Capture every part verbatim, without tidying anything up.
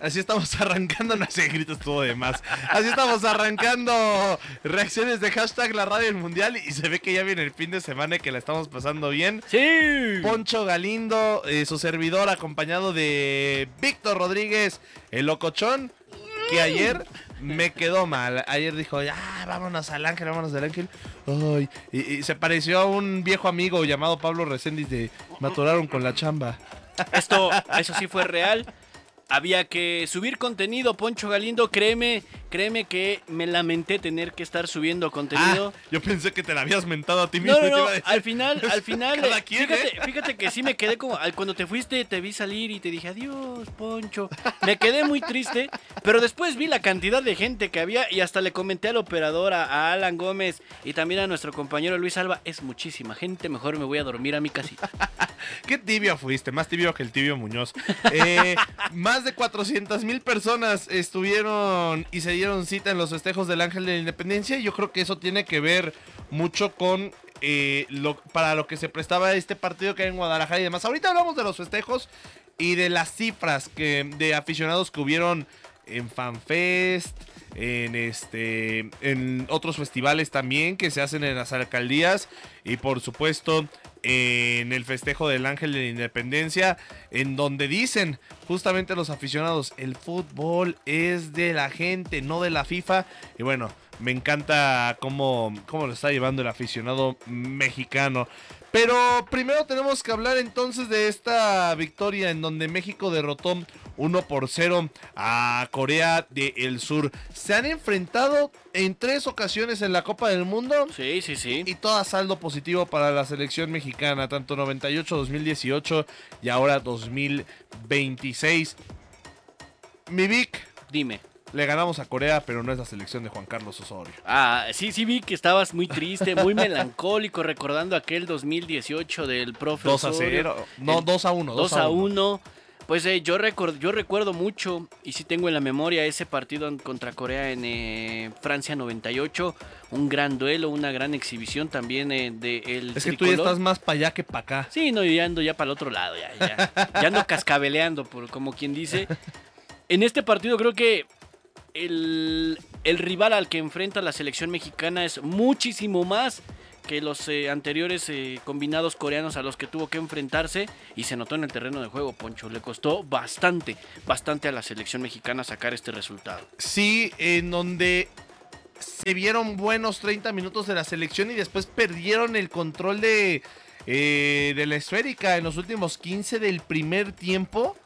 Así estamos arrancando, no sé, gritos todo de más. Así estamos arrancando reacciones de hashtag la radio del mundial y se ve que ya viene el fin de semana y que la estamos pasando bien. Sí. Poncho Galindo, eh, su servidor, acompañado de Víctor Rodríguez, el locochón, que ayer me quedó mal. Ayer dijo, ah, vámonos al Ángel, vámonos al Ángel. Ay, y, y se pareció a un viejo amigo llamado Pablo Reséndiz de me atoraron con la chamba. Esto, eso sí fue real. Había que subir contenido, Poncho Galindo, créeme, créeme que me lamenté tener que estar subiendo contenido. Ah, yo pensé que te la habías mentado a ti mismo. No, no, te no, iba a decir. al final, al final, Cada eh, quien, fíjate, ¿eh? fíjate que sí me quedé como, al- cuando te fuiste te vi salir y te dije, adiós, Poncho. Me quedé muy triste, pero después vi la cantidad de gente que había y hasta le comenté al operador, a, a Alan Gómez y también a nuestro compañero Luis Alba, es muchísima gente, mejor me voy a dormir a mi casita. Qué tibio fuiste, más tibio que el tibio Muñoz. Eh, más de cuatrocientas mil personas estuvieron y se dieron cita en los festejos del Ángel de la Independencia. Y yo creo que eso tiene que ver mucho con eh, lo, para lo que se prestaba este partido que hay en Guadalajara y demás. Ahorita hablamos de los festejos y de las cifras que, de aficionados que hubieron en FanFest, en este en otros festivales también que se hacen en las alcaldías y por supuesto en el festejo del Ángel de la Independencia, en donde dicen justamente los aficionados, el fútbol es de la gente, no de la FIFA. Y bueno, me encanta cómo, cómo lo está llevando el aficionado mexicano. Pero primero tenemos que hablar entonces de esta victoria en donde México derrotó uno por cero a Corea del Sur. Se han enfrentado en tres ocasiones en la Copa del Mundo. Sí, sí, sí. Y todo a saldo positivo para la selección mexicana, tanto noventa y ocho, dos mil dieciocho y ahora dos mil veintiséis. Mi Vic, Dime. le ganamos a Corea, pero no es la selección de Juan Carlos Osorio. Ah, sí, sí vi que estabas muy triste, muy melancólico, recordando aquel dos mil dieciocho del profe dos a Osorio. cero, no, El dos a uno. dos a uno. Pues eh, yo, record, yo recuerdo mucho, y sí tengo en la memoria ese partido en- contra Corea en eh, Francia noventa y ocho. Un gran duelo, una gran exhibición también eh, de el Es que tú ya tricolor. estás más para allá que para acá. Sí, no, yo ya ando ya para el otro lado, ya, ya, ya ando cascabeleando, por, como quien dice. En este partido creo que el, el rival al que enfrenta la selección mexicana es muchísimo más que los eh, anteriores eh, combinados coreanos a los que tuvo que enfrentarse, y se notó en el terreno de juego, Poncho. Le costó bastante, bastante a la selección mexicana sacar este resultado. Sí, en donde se vieron buenos treinta minutos de la selección y después perdieron el control de, eh, de la esférica en los últimos quince del primer tiempo.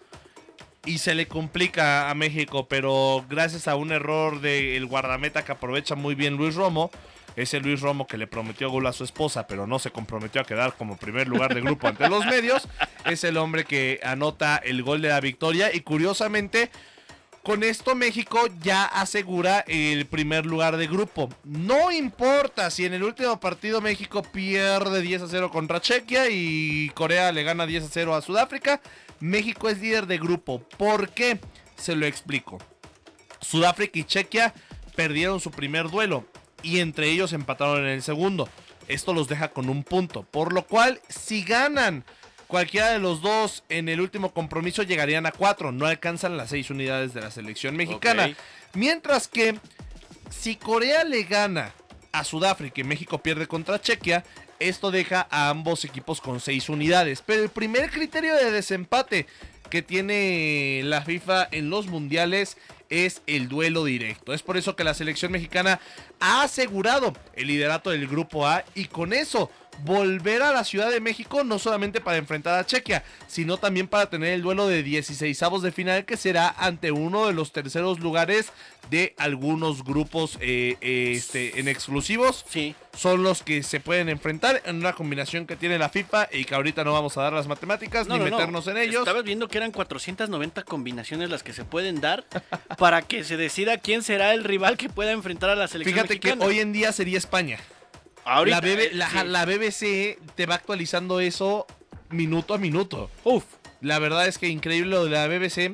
Y se le complica a México, pero gracias a un error del guardameta que aprovecha muy bien Luis Romo, ese Luis Romo que le prometió gol a su esposa, pero no se comprometió a quedar como primer lugar de grupo ante los medios, es el hombre que anota el gol de la victoria. Y curiosamente, con esto México ya asegura el primer lugar de grupo. No importa si en el último partido México pierde diez a cero contra Chequia y Corea le gana diez a cero a Sudáfrica, México es líder de grupo. ¿Por qué? Se lo explico. Sudáfrica y Chequia perdieron su primer duelo y entre ellos empataron en el segundo. Esto los deja con un punto, por lo cual si ganan cualquiera de los dos en el último compromiso llegarían a cuatro. No alcanzan las seis unidades de la selección mexicana. Ok. Mientras que si Corea le gana a Sudáfrica y México pierde contra Chequia, esto deja a ambos equipos con seis unidades. Pero el primer criterio de desempate que tiene la FIFA en los mundiales es el duelo directo. Es por eso que la selección mexicana ha asegurado el liderato del grupo A y con eso volver a la Ciudad de México no solamente para enfrentar a Chequia, sino también para tener el duelo de dieciseisavos de final, que será ante uno de los terceros lugares de algunos grupos eh, eh, este, en exclusivos. Sí. Son los que se pueden enfrentar en una combinación que tiene la FIFA y que ahorita no vamos a dar las matemáticas No, ni no, no. meternos en ellos. Estabas viendo que eran cuatrocientas noventa combinaciones las que se pueden dar para que se decida quién será el rival que pueda enfrentar a la selección Fíjate mexicana. que hoy en día sería España. Ahorita, la, B B eh, la, sí. la B B C te va actualizando eso minuto a minuto. Uf. La verdad es que increíble lo de la B B C,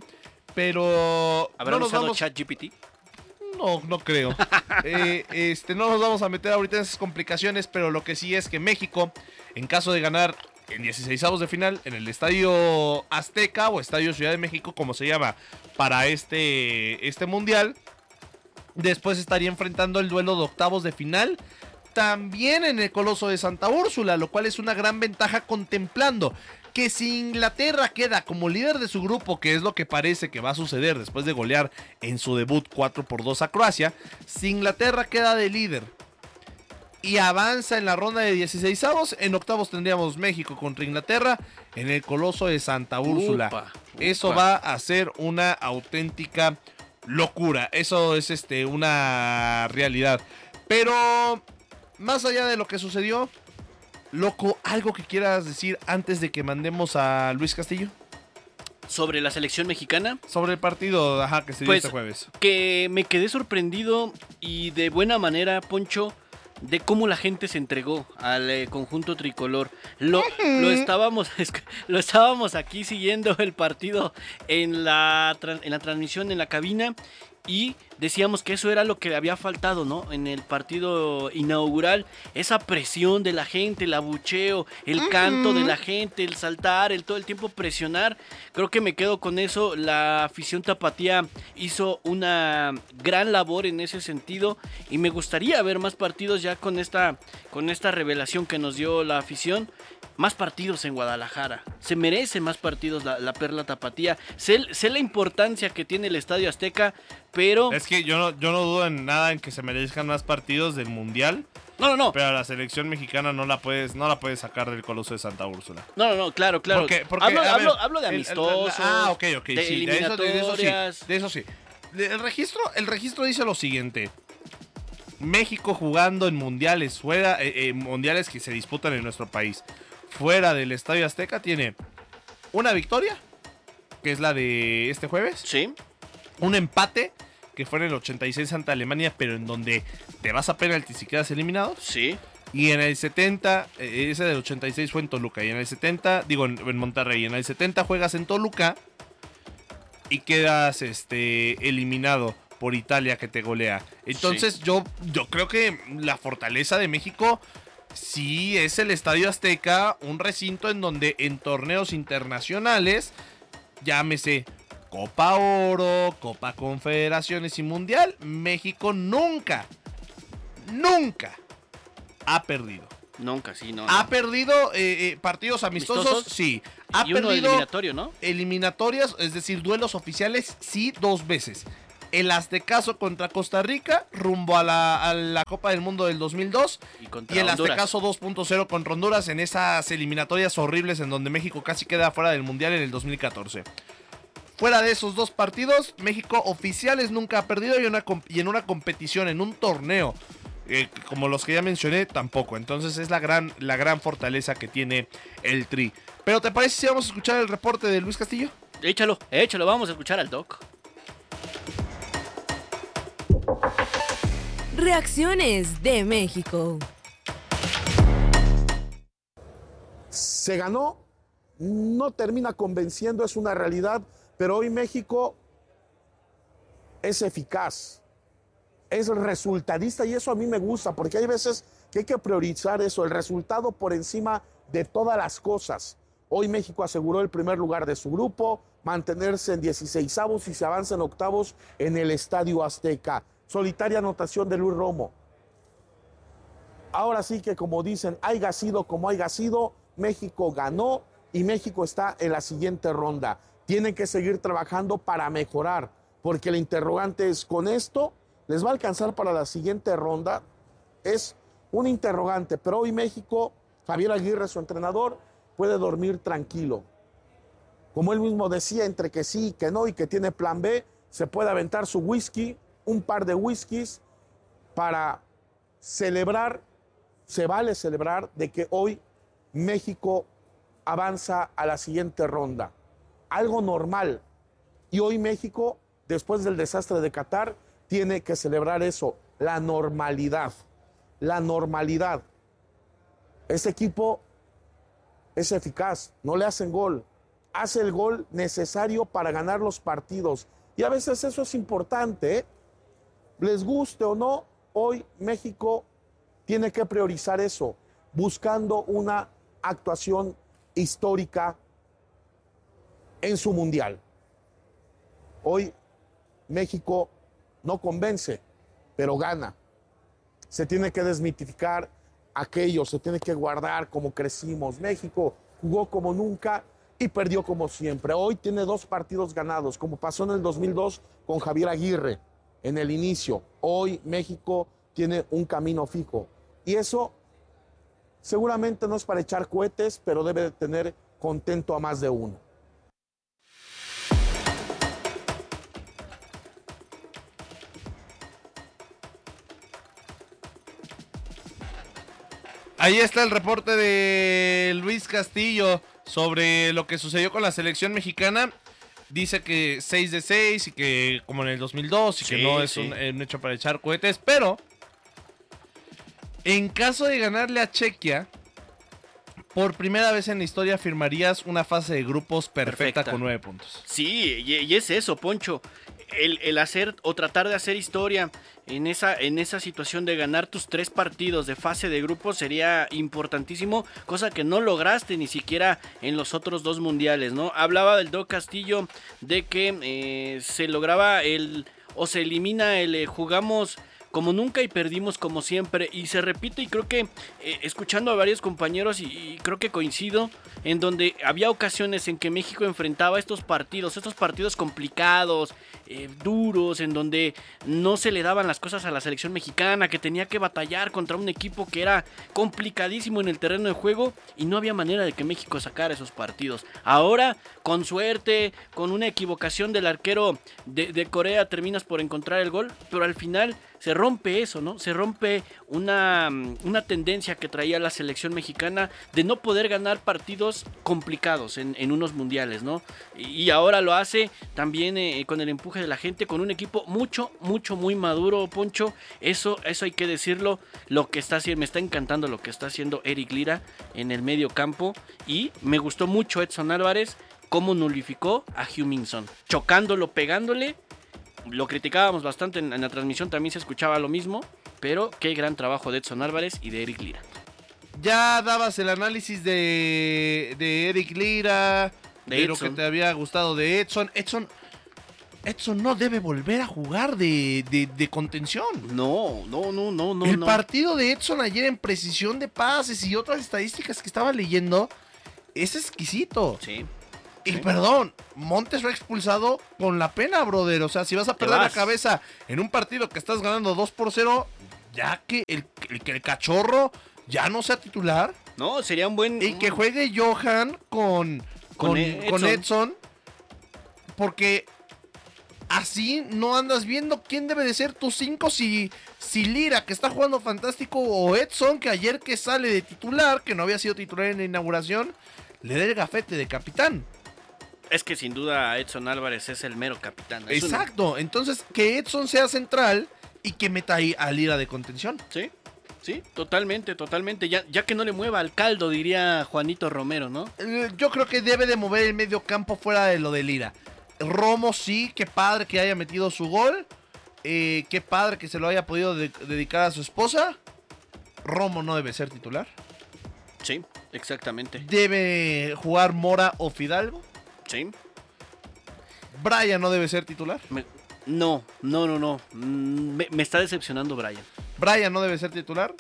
pero ¿Habrán no nos usado vamos... ChatGPT? No, no creo. eh, este, no nos vamos a meter ahorita en esas complicaciones, pero lo que sí es que México, en caso de ganar en dieciseisavos de final en el Estadio Azteca o Estadio Ciudad de México, como se llama para este, este mundial. Después estaría enfrentando el duelo de octavos de final también en el Coloso de Santa Úrsula, lo cual es una gran ventaja contemplando que si Inglaterra queda como líder de su grupo, que es lo que parece que va a suceder después de golear en su debut cuatro por dos a Croacia, si Inglaterra queda de líder y avanza en la ronda de dieciseisavos, en octavos tendríamos México contra Inglaterra en el Coloso de Santa Úrsula. Upa, upa. Eso va a ser una auténtica locura, eso es este, una realidad. Pero más allá de lo que sucedió, loco, ¿algo que quieras decir antes de que mandemos a Luis Castillo? Sobre la selección mexicana. Sobre el partido, ajá, que se dio Pues, este jueves. Que me quedé sorprendido y de buena manera, Poncho, de cómo la gente se entregó al eh, conjunto tricolor. Lo, lo, estábamos, lo estábamos aquí siguiendo el partido en la, en la transmisión, en la cabina, y decíamos que eso era lo que había faltado, ¿no? En el partido inaugural, esa presión de la gente, el abucheo, el uh-huh. canto de la gente, el saltar, el todo el tiempo presionar. Creo que me quedo con eso. La afición tapatía hizo una gran labor en ese sentido y me gustaría ver más partidos ya con esta, con esta revelación que nos dio la afición. Más partidos en Guadalajara. Se merece más partidos la, la Perla Tapatía. Sé, sé la importancia que tiene el Estadio Azteca, pero... Es que yo no, yo no dudo en nada en que se merezcan más partidos del Mundial. No, no, no. Pero a la selección mexicana no la puedes, no la puedes sacar del Coloso de Santa Úrsula. No, no, no, claro, claro. Porque, porque, hablo, ver, hablo, hablo de amistosos. El, el, ah, ok, ok. De sí, eliminatorias. De eso sí. De eso sí. El registro, el registro dice lo siguiente. México jugando en mundiales fuera, eh, eh, mundiales que se disputan en nuestro país. Fuera del Estadio Azteca tiene una victoria, que es la de este jueves. Sí. Un empate, que fue en el ochenta y seis ante Alemania, pero en donde te vas a penaltis y quedas eliminado. Sí. Y en el setenta, eh, ese del ochenta y seis fue en Toluca. Y en el setenta, digo en, en Monterrey. Y en el setenta juegas en Toluca y quedas este, eliminado por Italia, que te golea. Entonces sí. yo, yo creo que la fortaleza de México... Sí, es el Estadio Azteca, un recinto en donde en torneos internacionales, llámese Copa Oro, Copa Confederaciones y Mundial, México nunca, nunca ha perdido. Nunca, sí, no. Ha no. perdido eh, eh, partidos amistosos, ¿Amistosos? Sí. Ha y uno perdido eliminatorio, ¿no? Eliminatorias, es decir, duelos oficiales, sí, dos veces. El Aztecaso contra Costa Rica, rumbo a la, a la Copa del Mundo del dos mil dos. Y, contra y el Honduras. Aztecaso dos punto cero contra Honduras en esas eliminatorias horribles en donde México casi queda fuera del Mundial en el dos mil catorce. Fuera de esos dos partidos, México oficiales nunca ha perdido y, una, y en una competición, en un torneo, eh, como los que ya mencioné, tampoco. Entonces es la gran, la gran fortaleza que tiene el Tri. Pero ¿te parece si vamos a escuchar el reporte de Luis Castillo? Échalo, échalo, vamos a escuchar al Doc. Reacciones de México. Se ganó, no termina convenciendo, es una realidad, pero hoy México es eficaz, es resultadista y eso a mí me gusta, porque hay veces que hay que priorizar eso, el resultado por encima de todas las cosas. Hoy México aseguró el primer lugar de su grupo, mantenerse en dieciseisavos y se avanza en octavos en el Estadio Azteca. Solitaria anotación de Luis Romo. Ahora sí que, como dicen, haya sido como haya sido, México ganó y México está en la siguiente ronda. Tienen que seguir trabajando para mejorar, porque el interrogante es, ¿con esto les va a alcanzar para la siguiente ronda? Es un interrogante, pero hoy México, Javier Aguirre, su entrenador, puede dormir tranquilo. Como él mismo decía, entre que sí, que no y que tiene plan B, se puede aventar su whisky, un par de whiskies para celebrar, se vale celebrar de que hoy México avanza a la siguiente ronda. Algo normal. Y hoy México, después del desastre de Qatar, tiene que celebrar eso, la normalidad. La normalidad. Ese equipo es eficaz, no le hacen gol. Hace el gol necesario para ganar los partidos. Y a veces eso es importante, ¿eh? Les guste o no, hoy México tiene que priorizar eso, buscando una actuación histórica en su mundial. Hoy México no convence, pero gana. Se tiene que desmitificar aquello, se tiene que guardar como crecimos. México jugó como nunca y perdió como siempre. Hoy tiene dos partidos ganados, como pasó en el dos mil dos con Javier Aguirre en el inicio. Hoy México tiene un camino fijo. Y eso seguramente no es para echar cohetes, pero debe de tener contento a más de uno. Ahí está el reporte de Luis Castillo sobre lo que sucedió con la selección mexicana. Dice que seis de seis y que como en el dos mil dos y Sí, que no es sí. un, un hecho para echar cohetes, pero en caso de ganarle a Chequia, por primera vez en la historia firmarías una fase de grupos perfecta, Perfecta. con nueve puntos. Sí, y, y es eso, Poncho. El, el hacer o tratar de hacer historia en esa, en esa situación de ganar tus tres partidos de fase de grupo sería importantísimo, cosa que no lograste ni siquiera en los otros dos mundiales, ¿no? Hablaba del Doc Castillo de que eh, se lograba el o se elimina el eh, jugamos como nunca y perdimos como siempre, y se repite, y creo que eh, escuchando a varios compañeros y, y creo que coincido en donde había ocasiones en que México enfrentaba estos partidos, estos partidos complicados, eh, duros, en donde no se le daban las cosas a la selección mexicana, que tenía que batallar contra un equipo que era complicadísimo en el terreno de juego y no había manera de que México sacara esos partidos. Ahora, con suerte, con una equivocación del arquero de, de Corea, terminas por encontrar el gol, pero al final se rompe eso, ¿no? Se rompe una, una tendencia que traía la selección mexicana de no poder ganar partidos complicados en, en unos mundiales, ¿no? Y, y ahora lo hace también eh, con el empuje de la gente, con un equipo mucho, mucho, muy maduro, Poncho. Eso, eso hay que decirlo. Lo que está haciendo, me está encantando lo que está haciendo Eric Lira en el medio campo. Y me gustó mucho Edson Álvarez, cómo nulificó a Huminson, chocándolo, pegándole. Lo criticábamos bastante en, en la transmisión, también se escuchaba lo mismo, pero qué gran trabajo de Edson Álvarez y de Eric Lira. Ya dabas el análisis de, de Eric Lira, de, de lo que te había gustado de Edson. Edson, Edson no debe volver a jugar de, de, de contención. No, no, no, no, no. El no. partido de Edson ayer en precisión de pases y otras estadísticas que estaba leyendo es exquisito. Sí. Y Sí. perdón, Montes fue expulsado con la pena, brother. O sea, si vas a perder la vas. cabeza en un partido que estás ganando dos por cero, ya que el, el, que el cachorro ya no sea titular No, sería un buen... y que juegue Johan con, con, Con Edson. con Edson, porque así no andas viendo quién debe de ser tu cinco, si, si Lira, que está jugando fantástico, o Edson, que ayer que sale de titular, que no había sido titular en la inauguración, le dé el gafete de capitán. Es que sin duda Edson Álvarez es el mero capitán. Es Exacto, una... entonces que Edson sea central y que meta ahí a Lira de contención. Sí, sí, totalmente, totalmente. Ya, ya que no le mueva al caldo, diría Juanito Romero, ¿no? Eh, Yo creo que debe de mover el medio campo fuera de lo de Lira. Romo sí, qué padre que haya metido su gol. Eh, qué padre que se lo haya podido de- dedicar a su esposa. Romo no debe ser titular. Sí, exactamente. Debe jugar Mora o Fidalgo. Sí. Brian no debe ser titular. Me- No, no, no, no. Mm, Me, me está decepcionando Brian. Brian no debe ser titular.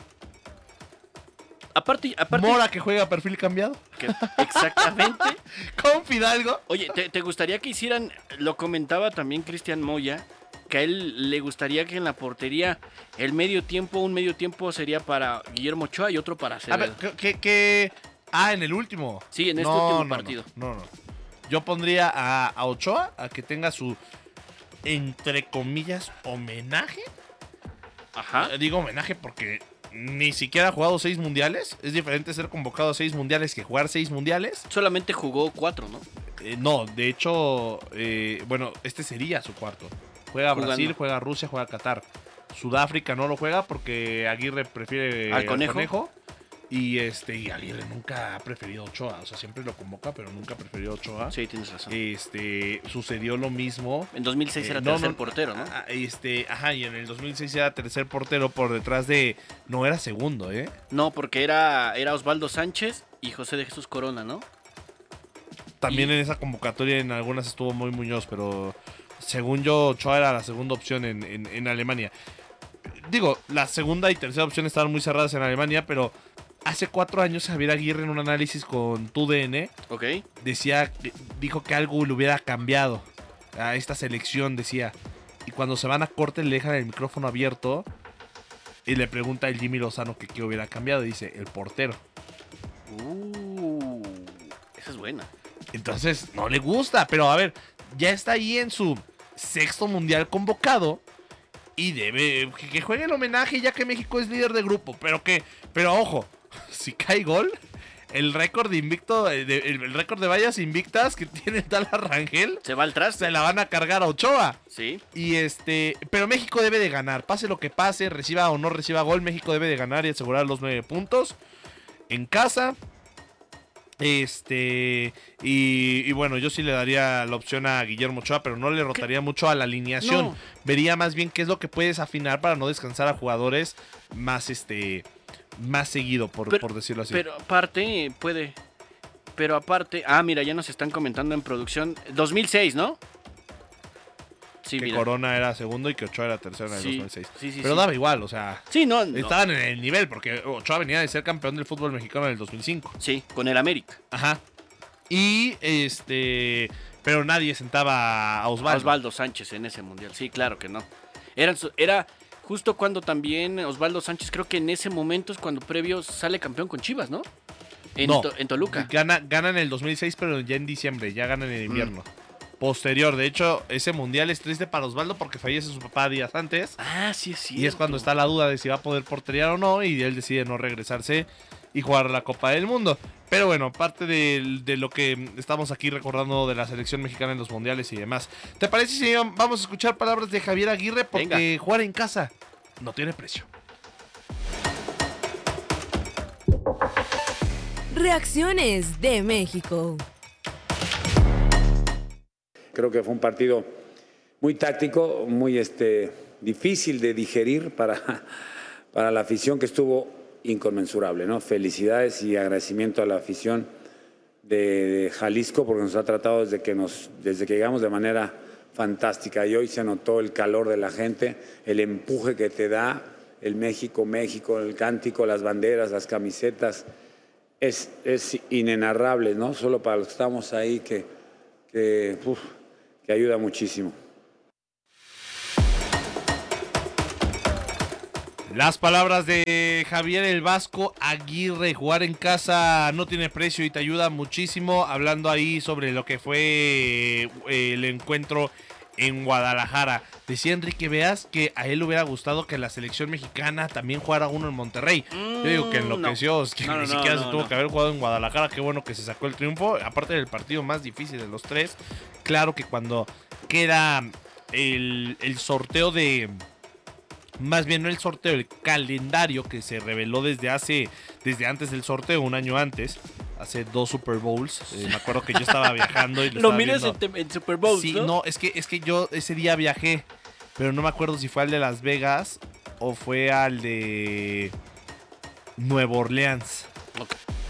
Aparte, aparte Mora que juega a perfil cambiado. que- exactamente. Con Fidalgo. Oye, ¿te, te gustaría que hicieran, lo comentaba también Cristian Moya, que a él le gustaría que en la portería el medio tiempo, un medio tiempo sería para Guillermo Ochoa y otro para A Acevedo? ver, que, que, que- Ah, en el último. Sí, en este No, último no, partido. No, no, no. Yo pondría a, a Ochoa a que tenga su, entre comillas, homenaje. Ajá. Eh, Digo homenaje porque ni siquiera ha jugado seis mundiales. Es diferente ser convocado a seis mundiales que jugar seis mundiales. Solamente jugó cuatro, ¿no? Eh, no, de hecho, eh, bueno, este sería su cuarto. Juega a Jugando. Brasil, juega a Rusia, juega a Qatar. Sudáfrica no lo juega porque Aguirre prefiere ¿Al conejo? Y este y Aguirre nunca ha preferido a Ochoa. O sea, siempre lo convoca, pero nunca ha preferido a Ochoa. Sí, tienes razón. Este, sucedió lo mismo. En dos mil seis Eh, era no, tercer no, portero, ¿no? ah, Este, ajá, y en el dos mil seis era tercer portero por detrás de... No era segundo, ¿eh? No, porque era, era Osvaldo Sánchez y José de Jesús Corona, ¿no? También Y- en esa convocatoria en algunas estuvo muy Muñoz, pero según yo, Ochoa era la segunda opción en, en, en Alemania. Digo, la segunda y tercera opción estaban muy cerradas en Alemania, pero hace cuatro años Javier Aguirre en un análisis con Tu D N Ok. decía, dijo que algo le hubiera cambiado a esta selección, decía. Y cuando se van a corte le dejan el micrófono abierto y le pregunta el Jimmy Lozano que qué hubiera cambiado. Y dice, el portero. Uh, esa es buena. Entonces, no le gusta. Pero a ver, ya está ahí en su sexto mundial convocado. Y debe que, que juegue el homenaje ya que México es líder de grupo. Pero que, pero ojo, si cae gol, el récord de invicto, de, el, el récord de vallas invictas que tiene el tal Rangel, Se va al traste. se la van a cargar a Ochoa. Sí. Y este, pero México debe de ganar, pase lo que pase, reciba o no reciba gol, México debe de ganar y asegurar los nueve puntos en casa. Este, y, y bueno, yo sí le daría la opción a Guillermo Ochoa, pero no le rotaría mucho a la alineación. No. Vería más bien qué es lo que puedes afinar para no descansar a jugadores más, este, más seguido, por, Pero- por decirlo así. Pero aparte, puede. Pero aparte. Ah, mira, ya nos están comentando en producción. dos mil seis, ¿no? Sí, que mira. Corona era segundo y que Ochoa era tercero en el Sí, dos mil seis. sí, sí, pero sí. daba igual, o sea, Sí, no, no. estaban en el nivel, porque Ochoa venía de ser campeón del fútbol mexicano en el dos mil cinco. Sí, con el América. Ajá. Y este. Pero nadie sentaba a Osvaldo. Osvaldo Sánchez en ese mundial. Sí, claro que no. Eran su- era justo cuando también Osvaldo Sánchez, creo que en ese momento es cuando previo sale campeón con Chivas, ¿no? En, No. To- en Toluca. Gana, gana en el dos mil seis, pero ya en diciembre, ya gana en el invierno. Mm. Posterior, de hecho, ese mundial es triste para Osvaldo porque fallece su papá días antes. Ah, sí es cierto. Y es cuando está la duda de si va a poder porterear o no. Y él decide no regresarse y jugar la Copa del Mundo. Pero bueno, parte de, de lo que estamos aquí recordando de la selección mexicana en los mundiales y demás. ¿Te parece si vamos a escuchar palabras de Javier Aguirre? Porque Venga. jugar en casa no tiene precio. Reacciones de México. Creo que fue un partido muy táctico, muy este, difícil de digerir para, para la afición, que estuvo inconmensurable, ¿no? Felicidades y agradecimiento a la afición de, de Jalisco, porque nos ha tratado desde que, nos, desde que llegamos de manera fantástica. Y hoy se notó el calor de la gente, el empuje que te da el México, México, el cántico, las banderas, las camisetas. Es, es inenarrable, ¿no? Solo para los que estamos ahí, que, que, uf, que ayuda muchísimo. Las palabras de Javier el Vasco Aguirre. Jugar en casa no tiene precio y te ayuda muchísimo. Hablando ahí sobre lo que fue eh, el encuentro en Guadalajara. Decía Enrique Veas que a él le hubiera gustado que la selección mexicana también jugara uno en Monterrey. Yo digo que enloqueció, es que No, no, ni no, siquiera no, se tuvo no. que haber jugado en Guadalajara. Qué bueno que se sacó el triunfo. Aparte del partido más difícil de los tres. Claro que cuando queda el, el sorteo de... Más bien no el sorteo, el calendario que se reveló desde hace, desde antes del sorteo, un año antes, hace dos Super Bowls. Eh, me acuerdo que yo estaba viajando y lo, Lo estaba miras en, viendo. te- en Super Bowl, Sí, ¿no? no, es que, es que yo ese día viajé, pero no me acuerdo si fue al de Las Vegas o fue al de Nueva Orleans. Ok.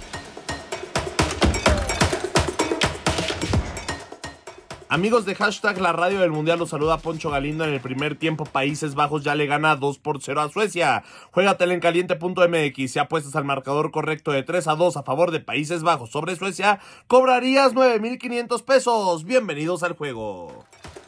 Amigos de hashtag La Radio del Mundial, los saluda Poncho Galindo. En el primer tiempo Países Bajos ya le gana dos por cero a Suecia. Juégatela en caliente punto m x. Si apuestas al marcador correcto de tres a dos a favor de Países Bajos sobre Suecia, cobrarías nueve mil quinientos pesos. Bienvenidos al juego.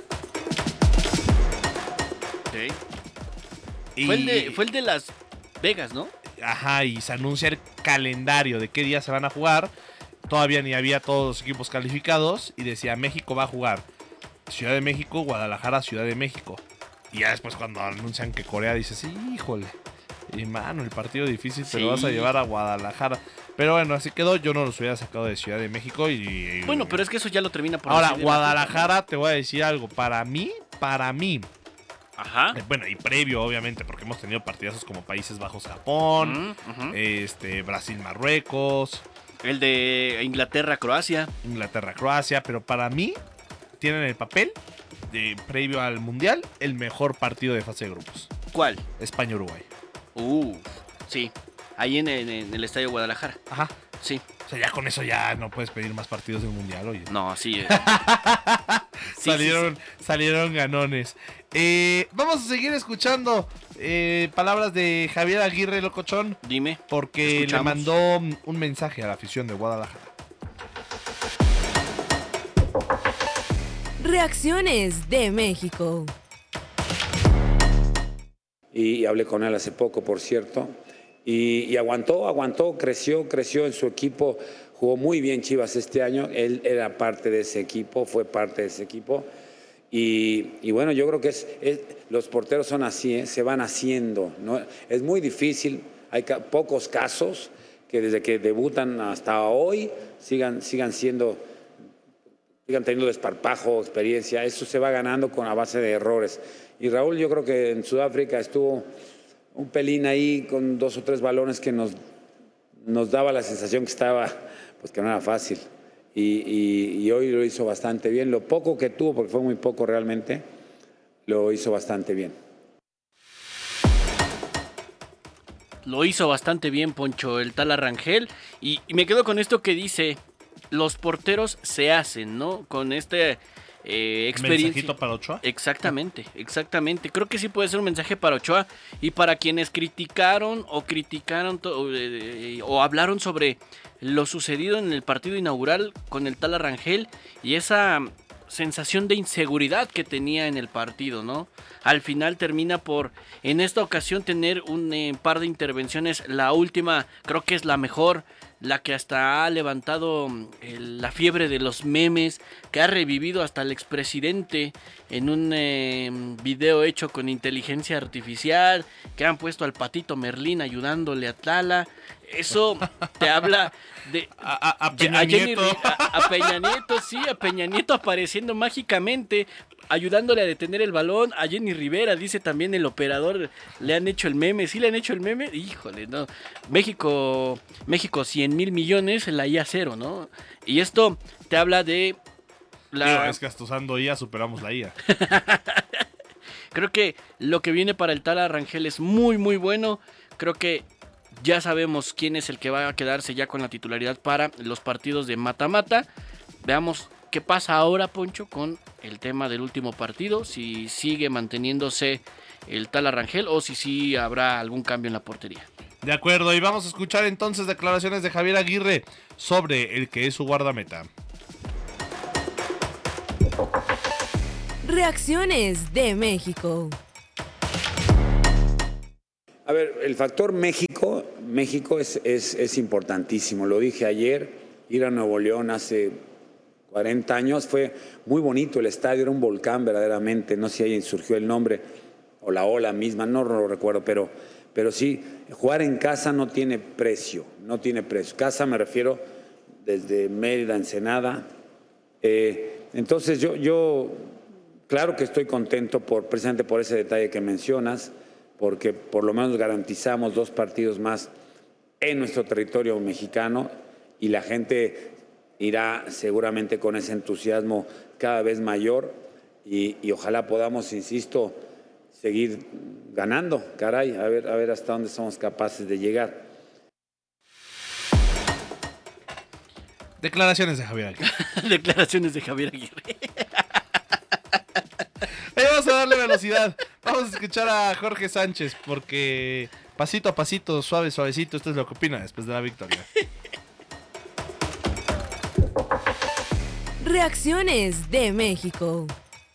Ok. Y- Fue, el de, fue el de Las Vegas, ¿no? Ajá, y se anuncia el calendario de qué días se van a jugar. Todavía ni había todos los equipos calificados y decía México va a jugar Ciudad de México, Guadalajara, Ciudad de México. Y ya después cuando anuncian que Corea dices, híjole, y mano, el partido difícil te lo Sí. vas a llevar a Guadalajara. Pero bueno, así quedó, yo no los hubiera sacado de Ciudad de México y... y- Bueno, pero es que eso ya lo termina por Ahora, decidir la Guadalajara, te voy a decir algo, para mí, para mí, FIFA. Ajá. eh, bueno, y previo obviamente, porque hemos tenido partidazos como Países Bajos, Japón, Mm, ujú. este, Brasil, Marruecos, El de Inglaterra, Croacia. Inglaterra, Croacia, pero para mí tienen el papel de previo al Mundial el mejor partido de fase de grupos. ¿Cuál? España-Uruguay. Uh, sí. Ahí en, en- en el Estadio Guadalajara. Ajá. Sí. O sea, ya con eso ya no puedes pedir más partidos del Mundial, oye. No, sí. Eh. sí salieron, sí, sí. salieron ganones. Eh, vamos a seguir escuchando eh, palabras de Javier Aguirre, locochón. Dime. Porque le mandó un mensaje a la afición de Guadalajara. Reacciones de México. Y hablé con él hace poco, por cierto. Y, y aguantó, aguantó, creció, creció en su equipo. Jugó muy bien Chivas este año. Él era parte de ese equipo, fue parte de ese equipo. Y, y bueno, yo creo que es, es, los porteros son así, ¿eh? Se van haciendo, ¿no? Es muy difícil. Hay ca pocos casos que desde que debutan hasta hoy sigan, sigan siendo... sigan teniendo desparpajo, experiencia. Eso se va ganando con a base de errores. Y Raúl, yo creo que en Sudáfrica estuvo un pelín ahí con dos o tres balones que nos, nos daba la sensación que estaba, pues que no era fácil. Y, y, y hoy lo hizo bastante bien. Lo poco que tuvo, porque fue muy poco realmente, lo hizo bastante bien. Lo hizo bastante bien, Poncho, el tal Rangel. Y, y me quedo con esto que dice... Los porteros se hacen, ¿no? Con este eh, experiencia. ¿Mensajito para Ochoa? Exactamente, exactamente. Creo que sí puede ser un mensaje para Ochoa. Y para quienes criticaron o criticaron o, eh, o hablaron sobre lo sucedido en el partido inaugural con el tal Rangel y esa sensación de inseguridad que tenía en el partido, ¿no? Al final termina por, en esta ocasión, tener un eh, par de intervenciones. La última creo que es la mejor, la que hasta ha levantado eh, la fiebre de los memes, que ha revivido hasta el expresidente en un eh, video hecho con inteligencia artificial, que han puesto al Patito Merlín ayudándole a Tala. Eso te habla de a, a, a Peña a, Jenny, Nieto. a, a Peña Nieto, sí, a Peña Nieto apareciendo mágicamente, ayudándole a detener el balón. A Jenny Rivera, dice también el operador, le han hecho el meme. ¿Sí le han hecho el meme? Híjole, no. México, México cien mil millones, la I A cero, ¿no? Y esto te habla de la... Digo, es que hasta usando I A superamos la I A. Creo que lo que viene para el tal Rangel es muy, muy bueno. Creo que ya sabemos quién es el que va a quedarse ya con la titularidad para los partidos de mata-mata. Veamos qué pasa ahora, Poncho, con el tema del último partido. Si sigue manteniéndose el tal Rangel o si sí habrá algún cambio en la portería. De acuerdo, y vamos a escuchar entonces declaraciones de Javier Aguirre sobre el que es su guardameta. Reacciones de México. A ver, el factor México, México es, es, es importantísimo. Lo dije ayer, ir a Nuevo León hace cuarenta años fue muy bonito. El estadio era un volcán verdaderamente. No sé si ahí surgió el nombre o la ola misma, no lo recuerdo, pero, pero sí, jugar en casa no tiene precio, no tiene precio. Casa me refiero desde Mérida, Ensenada. Eh, entonces yo, yo, claro que estoy contento por, precisamente por ese detalle que mencionas, porque por lo menos garantizamos dos partidos más en nuestro territorio mexicano y la gente irá seguramente con ese entusiasmo cada vez mayor y, y ojalá podamos, insisto, seguir ganando, caray, a ver, a ver hasta dónde somos capaces de llegar. Declaraciones de Javier Aguirre. Declaraciones de Javier Aguirre. Ahí vamos a darle velocidad. Vamos a escuchar a Jorge Sánchez porque pasito a pasito, suave, suavecito, esto es lo que opina después de la victoria. Reacciones de México.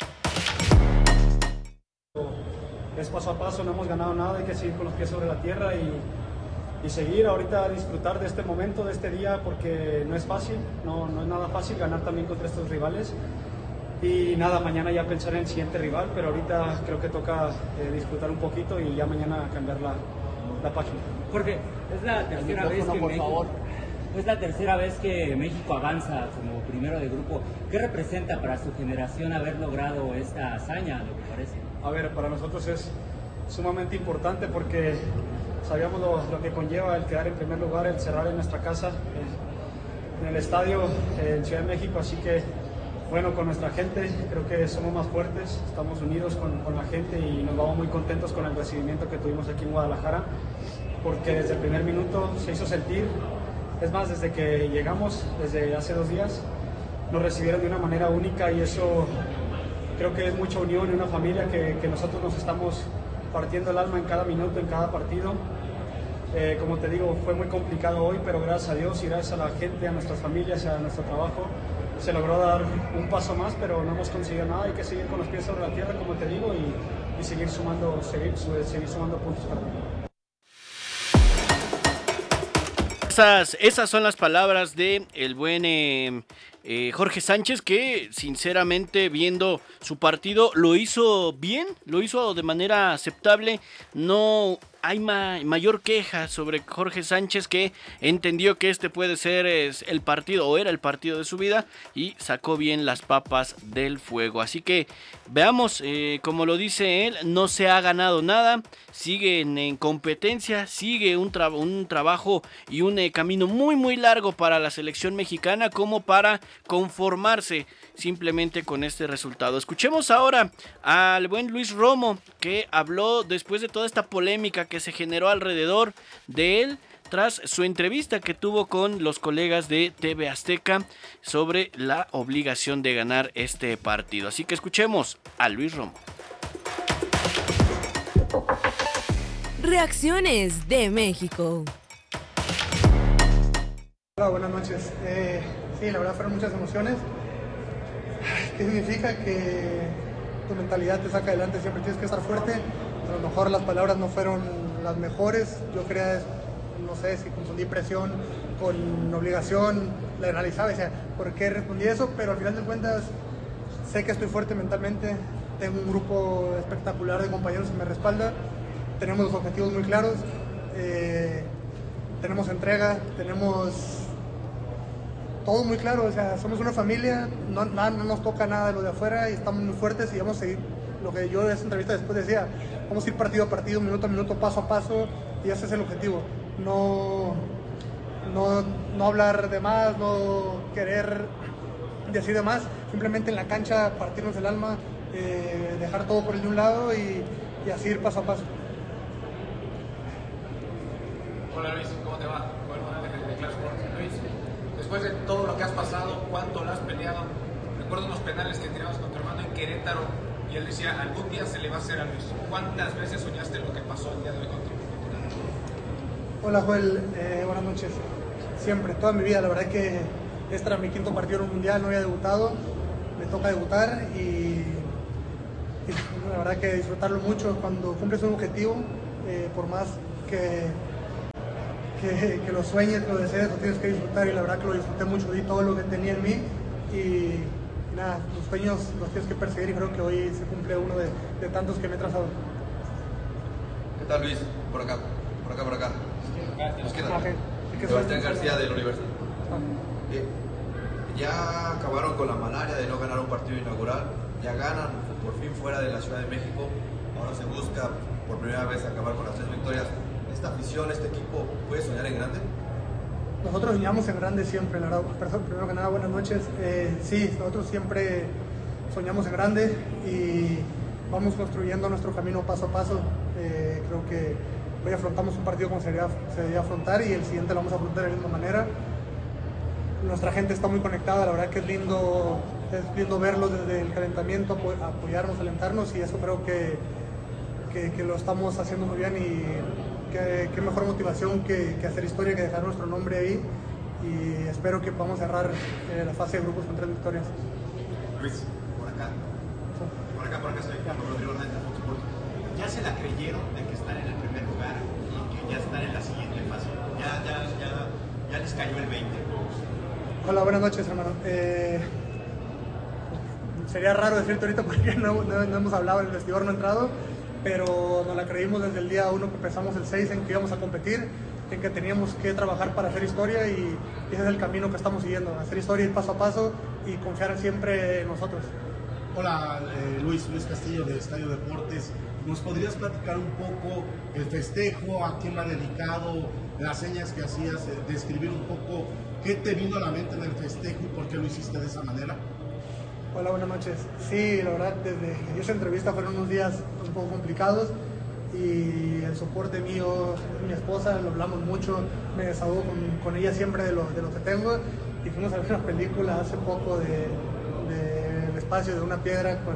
Es paso a paso, no hemos ganado nada, hay que seguir con los pies sobre la tierra y, y seguir ahorita a disfrutar de este momento, de este día, porque no es fácil, no, no es nada fácil ganar también contra estos rivales. Y nada, mañana ya pensar en el siguiente rival, pero ahorita creo que toca eh, disfrutar un poquito y ya mañana cambiar la, la página. Jorge, es la tercera vez que México, es la tercera vez que México avanza como primero de grupo. ¿Qué representa para su generación haber logrado esta hazaña, lo que parece? A ver, para nosotros es sumamente importante porque sabíamos lo, lo que conlleva el quedar en primer lugar, el cerrar en nuestra casa, eh, en el estadio eh, en Ciudad de México, así que bueno, con nuestra gente creo que somos más fuertes, estamos unidos con, con la gente y nos vamos muy contentos con el recibimiento que tuvimos aquí en Guadalajara, porque desde el primer minuto se hizo sentir Es más, desde que llegamos, desde hace dos días, nos recibieron de una manera única y eso creo que es mucha unión en una familia que, que nosotros nos estamos partiendo el alma en cada minuto, en cada partido. Eh, como te digo, fue muy complicado hoy, pero gracias a Dios y gracias a la gente, a nuestras familias, a nuestro trabajo, se logró dar un paso más, pero no hemos conseguido nada. Hay que seguir con los pies sobre la tierra, como te digo, y, y seguir sumando, seguir, seguir sumando puntos para mí. Esas, esas son las palabras de el buen eh, eh, Jorge Sánchez, que sinceramente viendo su partido lo hizo bien, lo hizo de manera aceptable. No hay ma- mayor queja sobre Jorge Sánchez, que entendió que este puede ser es, el partido o era el partido de su vida y sacó bien las papas del fuego. Así que veamos, eh, como lo dice él, no se ha ganado nada, siguen en competencia, sigue un, tra- un trabajo y un eh, camino muy muy largo para la selección mexicana como para conformarse simplemente con este resultado. Escuchemos ahora al buen Luis Romo, que habló después de toda esta polémica que se generó alrededor de él tras su entrevista que tuvo con los colegas de T V Azteca sobre la obligación de ganar este partido. Así que escuchemos a Luis Romo. Reacciones de México. Hola, buenas noches. Eh, sí, la verdad fueron muchas emociones. ¿Qué significa? Que tu mentalidad te saca adelante, siempre tienes que estar fuerte. A lo mejor las palabras no fueron las mejores. Yo quería, no sé, si confundí presión con obligación, la analizaba y decía, ¿por qué respondí eso? Pero al final de cuentas, sé que estoy fuerte mentalmente. Tengo un grupo espectacular de compañeros que me respalda. Tenemos los objetivos muy claros. Eh, tenemos entrega, tenemos todo muy claro, o sea, somos una familia, no, nada, no nos toca nada de lo de afuera y estamos muy fuertes y vamos a seguir, lo que yo en esa entrevista después decía, vamos a ir partido a partido, minuto a minuto, paso a paso y ese es el objetivo, no, no, no hablar de más, no querer decir de más, simplemente en la cancha partirnos el alma, eh, dejar todo por el de un lado y, y así ir paso a paso. Hola Luis, ¿cómo te va? Bueno, de Clash Sports. Luis, después de todo lo que has pasado, ¿cuánto lo has peleado? Recuerdo unos penales que tirabas con tu hermano en Querétaro y él decía, algún día se le va a hacer a Luis. ¿Cuántas veces soñaste lo que pasó el día de hoy contigo? Hola Joel, eh, buenas noches. Siempre, toda mi vida, la verdad que este era mi quinto partido en un mundial, no había debutado, me toca debutar y, y la verdad que disfrutarlo mucho. Cuando cumples un objetivo, eh, por más que Que, que lo sueñes, que lo desees, lo tienes que disfrutar y la verdad que lo disfruté mucho, di todo lo que tenía en mí y, y nada, los sueños los tienes que perseguir y creo que hoy se cumple uno de, de tantos que me he trazado. ¿Qué tal Luis? Por acá, por acá, por acá. Nos queda. Okay. Sebastián García del Universal. Eh, ya acabaron con la malaria de no ganar un partido inaugural, ya ganan por fin fuera de la Ciudad de México, ahora se busca por primera vez acabar con las tres victorias. ¿Esta afición, este equipo, puede soñar en grande? Nosotros soñamos en grande siempre, la verdad. Primero que nada, buenas noches. Eh, sí, nosotros siempre soñamos en grande y vamos construyendo nuestro camino paso a paso. Eh, creo que hoy afrontamos un partido como se debería, se debería afrontar y el siguiente lo vamos a afrontar de la misma manera. Nuestra gente está muy conectada, la verdad que es lindo, es lindo verlos desde el calentamiento, apoyarnos, alentarnos y eso creo que, que, que lo estamos haciendo muy bien y qué, qué mejor motivación que, que hacer historia, que dejar nuestro nombre ahí y espero que podamos cerrar eh, la fase de grupos con tres victorias. Luis, por acá. Por acá, por acá soy Rodrigo Hernández de Fox Sports. ¿Ya se la creyeron de que están en el primer lugar y que ya están en la siguiente fase? ¿Ya, ya, ya, ya les cayó el veinte? Hola, buenas noches, hermano. Eh, sería raro decirte ahorita porque no, no, no hemos hablado, en el vestidor no he entrado, pero nos la creímos desde el día uno que empezamos el seis en que íbamos a competir, en que teníamos que trabajar para hacer historia y ese es el camino que estamos siguiendo, hacer historia, ir paso a paso y confiar siempre en nosotros. Hola, eh, Luis, Luis Castillo de Estadio Deportes. ¿Nos podrías platicar un poco el festejo, a quién va dedicado, las señas que hacías, eh, describir un poco qué te vino a la mente en el festejo y por qué lo hiciste de esa manera? Hola, buenas noches. Sí, la verdad, desde que dio esa entrevista fueron unos días un poco complicados y el soporte mío, mi esposa, lo hablamos mucho, me desahogo con, con ella siempre de lo, de lo que tengo, y fuimos a ver una película hace poco de, de El espacio de una piedra con,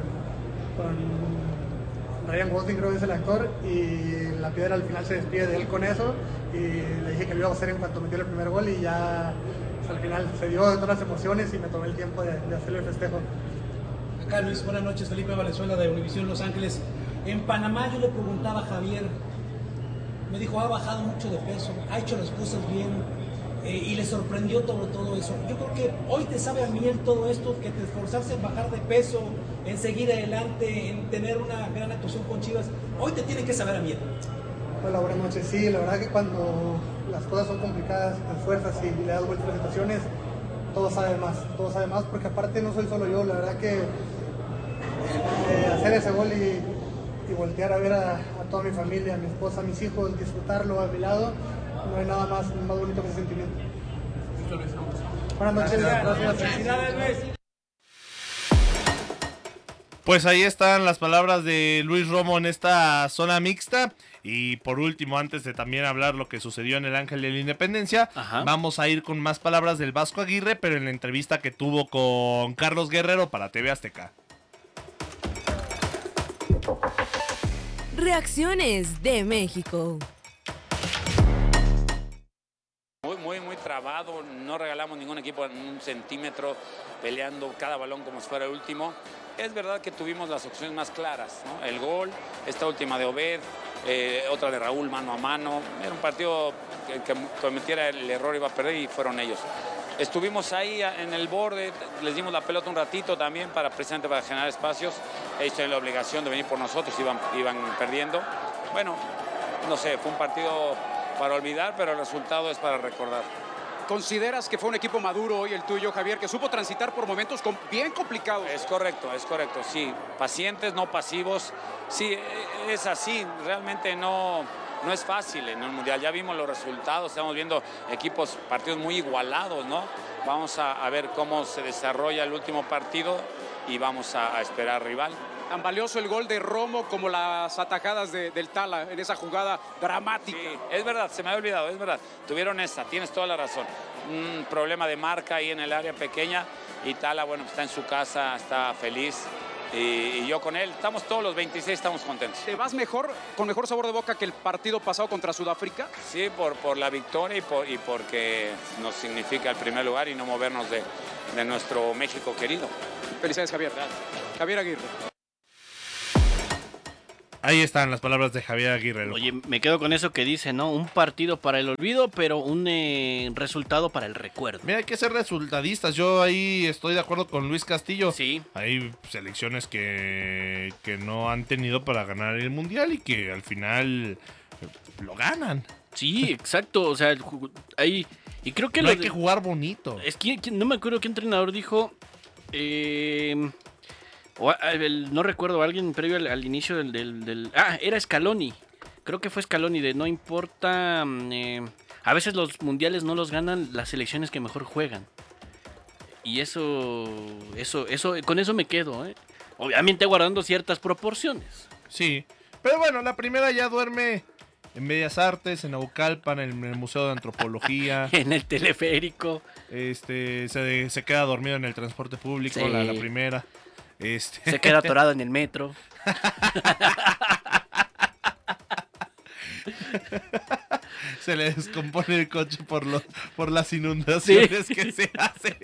con Ryan Gosling, creo que es el actor, y la piedra al final se despide de él con eso, y le dije que lo iba a hacer en cuanto metió el primer gol, y ya pues, al final se dio de todas las emociones y me tomé el tiempo de, de hacerle el festejo. Acá Luis, buenas noches, Felipe Valenzuela de Univisión Los Ángeles. En Panamá yo le preguntaba a Javier, me dijo, ha bajado mucho de peso, ha hecho las cosas bien, eh, y le sorprendió todo, todo eso. Yo creo que hoy te sabe a miel todo esto, que te esforzarse en bajar de peso, en seguir adelante, en tener una gran actuación con Chivas, hoy te tiene que saber a miel. Hola, buenas noches. Sí, la verdad que cuando las cosas son complicadas, te esfuerzas y le das vueltas a las situaciones, todo sabe más, todo sabe más, porque aparte no soy solo yo, la verdad que eh, hacer ese gol y, y voltear a ver a, a toda mi familia, a mi esposa, a mis hijos, disfrutarlo a mi lado, no hay nada más, más bonito que ese sentimiento. Buenas noches, gracias. Felicidades, Luis. Pues ahí están las palabras de Luis Romo en esta zona mixta. Y por último, antes de también hablar lo que sucedió en el Ángel de la Independencia, Ajá. vamos a ir con más palabras del Vasco Aguirre, pero en la entrevista que tuvo con Carlos Guerrero para T V Azteca. Reacciones de México. Muy, muy, muy trabado, no regalamos ningún equipo en un centímetro, peleando cada balón como si fuera el último. Es verdad que tuvimos las opciones más claras, ¿no? El gol, esta última de Obed, eh, otra de Raúl mano a mano. Era un partido que, que cometiera el error iba a perder y fueron ellos. Estuvimos ahí en el borde, les dimos la pelota un ratito también para precisamente para generar espacios. Ellos tienen la obligación de venir por nosotros, iban, iban perdiendo. Bueno, no sé, fue un partido para olvidar, pero el resultado es para recordar. ¿Consideras que fue un equipo maduro hoy el tuyo, Javier, que supo transitar por momentos bien complicados? Es correcto, es correcto, sí. Pacientes, no pasivos. Sí, es así. Realmente no, no es fácil en el Mundial. Ya vimos los resultados, estamos viendo equipos, partidos muy igualados, ¿no? Vamos a, a ver cómo se desarrolla el último partido y vamos a, a esperar rival. Tan valioso el gol de Romo como las atajadas de, del Tala en esa jugada dramática. Sí, es verdad, se me había olvidado, es verdad. Tuvieron esa, tienes toda la razón. Un problema de marca ahí en el área pequeña y Tala, bueno, está en su casa, está feliz. Y, y yo con él, estamos todos los veintiséis, estamos contentos. ¿Te vas mejor, con mejor sabor de boca que el partido pasado contra Sudáfrica? Sí, por, por la victoria y, por, y porque nos significa el primer lugar y no movernos de, de nuestro México querido. Felicidades, Javier. Javier Aguirre. Ahí están las palabras de Javier Aguirre. Oye, me quedo con eso que dice, ¿no? Un partido para el olvido, pero un eh, resultado para el recuerdo. Mira, hay que ser resultadistas. Yo ahí estoy de acuerdo con Luis Castillo. Sí. Hay selecciones que, que no han tenido para ganar el Mundial y que al final lo ganan. Sí, exacto. O sea, hay... Y creo que no lo hay de, que jugar bonito. Es que, que no me acuerdo qué entrenador dijo... Eh... O el, no recuerdo, alguien previo al, al inicio del, del, del... Ah, era Scaloni. Creo que fue Scaloni de no importa... Eh, a veces los mundiales no los ganan las selecciones que mejor juegan. Y eso... eso, eso con eso me quedo, ¿eh? Obviamente guardando ciertas proporciones. Sí, pero bueno, la primera ya duerme en Bellas Artes, en Naucalpan, en el Museo de Antropología. En el teleférico. Este, se, se queda dormido en el transporte público, sí. la, la primera. Este... Se queda atorado en el metro. Se le descompone el coche por, los, por las inundaciones sí. que se hace.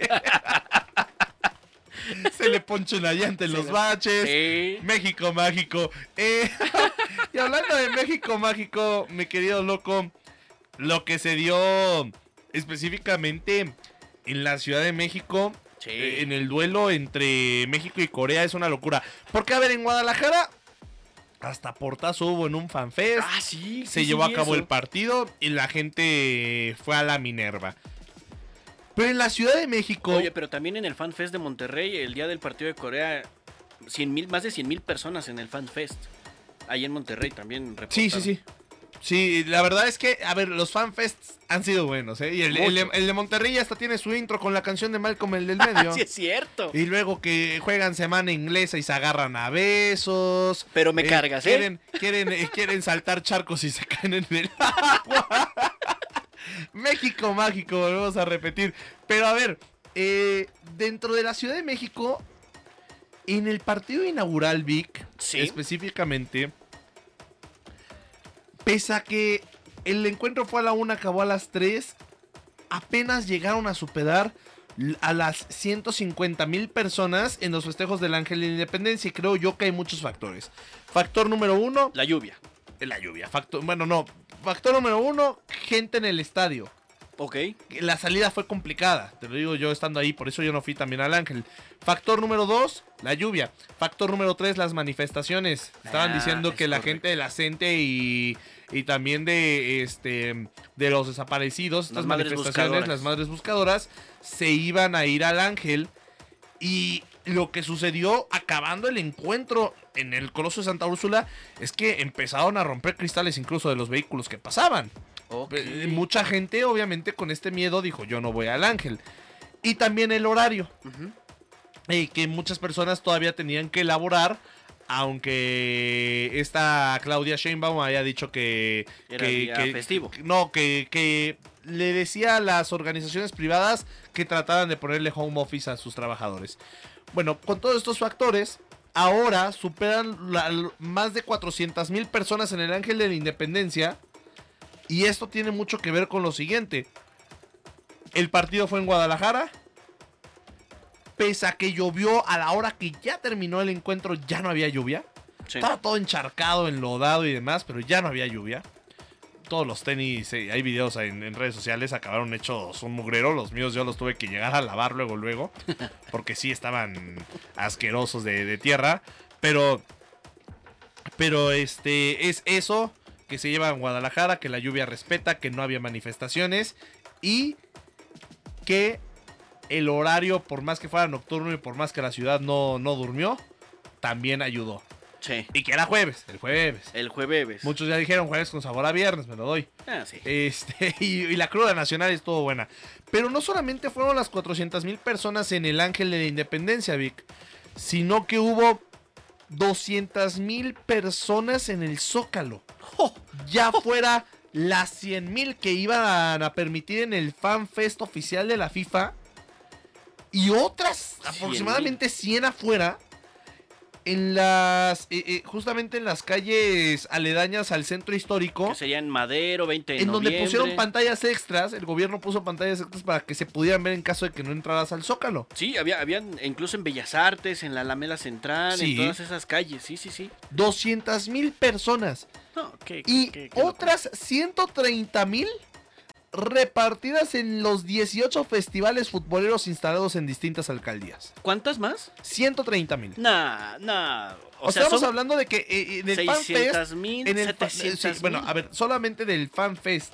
Se le poncha una llanta en sí, los baches. Sí. México mágico. Eh, y hablando de México mágico, mi querido loco, lo que se dio específicamente en la Ciudad de México... Sí. En el duelo entre México y Corea es una locura. Porque, a ver, en Guadalajara hasta portazo hubo en un fanfest. Ah, sí. Se sí, llevó sí, a cabo eso. el partido y la gente fue a la Minerva. Pero en la Ciudad de México... Oye, pero también en el fanfest de Monterrey, el día del partido de Corea, cien mil, más de cien mil personas en el fanfest. Ahí en Monterrey también reportaron. Sí, sí, sí. Sí, la verdad es que, a ver, los fanfests han sido buenos, ¿eh? Y el, el, el de Monterrey hasta tiene su intro con la canción de Malcolm, el del medio. Sí, es cierto. Y luego que juegan semana inglesa y se agarran a besos. Pero me eh, cargas, ¿eh? Quieren, quieren, eh, quieren saltar charcos y se caen en el agua. México mágico, volvemos a repetir. Pero a ver, eh, dentro de la Ciudad de México, en el partido inaugural, Vic, ¿sí? específicamente... Pese a que el encuentro fue a la una, acabó a las tres, apenas llegaron a superar a las ciento cincuenta mil personas en los festejos del Ángel de la Independencia. Y creo yo que hay muchos factores. Factor número uno. La lluvia. La lluvia. Factor, bueno, no. Factor número uno, gente en el estadio. Ok. La salida fue complicada, te lo digo yo estando ahí, por eso yo no fui también al Ángel. Factor número dos, la lluvia. Factor número tres, las manifestaciones. Estaban ah, diciendo que la correcto. gente de la CENTE y, y también de este de los desaparecidos, estas las manifestaciones, madres las madres buscadoras, se iban a ir al Ángel. Y lo que sucedió acabando el encuentro en el Coloso de Santa Úrsula es que empezaron a romper cristales incluso de los vehículos que pasaban. Okay. Mucha gente obviamente con este miedo dijo yo no voy al Ángel. Y también el horario. Uh-huh. eh, que muchas personas todavía tenían que elaborar. Aunque esta Claudia Sheinbaum haya dicho que... Era que, día que festivo. No, que, que le decía a las organizaciones privadas que trataran de ponerle home office a sus trabajadores. Bueno, con todos estos factores, ahora superan la, más de cuatrocientas mil personas en el Ángel de la Independencia. Y esto tiene mucho que ver con lo siguiente. El partido fue en Guadalajara. Pese a que llovió a la hora que ya terminó el encuentro, ya no había lluvia. Sí. Estaba todo encharcado, enlodado y demás, pero ya no había lluvia. Todos los tenis, eh, hay videos en, en redes sociales, acabaron hechos un mugrero. Los míos yo los tuve que llegar a lavar luego, luego. Porque sí estaban asquerosos de, de tierra. Pero, pero este, es eso que se lleva en Guadalajara, que la lluvia respeta, que no había manifestaciones y que el horario, por más que fuera nocturno y por más que la ciudad no, no durmió, también ayudó. Sí. Y que era jueves, el jueves. El jueves. Muchos ya dijeron jueves con sabor a viernes, me lo doy. Ah, sí. Este, y, y la cruda nacional estuvo buena. Pero no solamente fueron las cuatrocientas mil personas en el Ángel de la Independencia, Vic, sino que hubo doscientas mil personas en el Zócalo. Oh, ya oh. fuera las cien mil que iban a permitir en el Fan Fest oficial de la FIFA. Y otras aproximadamente cien afuera. En las. Eh, eh, justamente en las calles aledañas al centro histórico. Que serían Madero, veinte de en noviembre. Donde pusieron pantallas extras. El gobierno puso pantallas extras para que se pudieran ver en caso de que no entraras al Zócalo. Sí, había, habían incluso en Bellas Artes, en la Alameda Central, sí. en todas esas calles. Sí, sí, sí. doscientas mil personas. No, qué, y qué, qué otras ciento treinta mil repartidas en los dieciocho festivales futboleros instalados en distintas alcaldías. ¿Cuántas más? ciento treinta mil. Nah, nah. O, o sea, estamos hablando de que eh, en el seiscientos mil, en el setecientos mil. Sí, bueno, a ver, solamente del Fan Fest